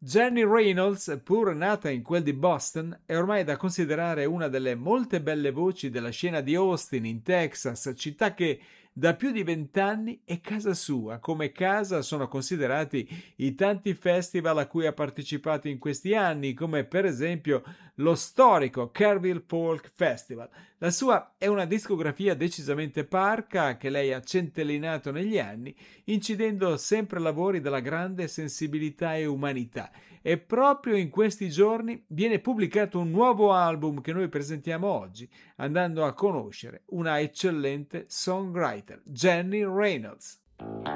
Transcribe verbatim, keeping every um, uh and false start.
Jenny Reynolds, pur nata in quel di Boston, è ormai da considerare una delle molte belle voci della scena di Austin, in Texas, città che da più di vent'anni è casa sua. Come casa sono considerati i tanti festival a cui ha partecipato in questi anni, come per esempio lo storico Kerrville Folk Festival. La sua è una discografia decisamente parca che lei ha centellinato negli anni, incidendo sempre lavori dalla grande sensibilità e umanità. E proprio in questi giorni viene pubblicato un nuovo album che noi presentiamo oggi, andando a conoscere una eccellente songwriter, Jenny Reynolds.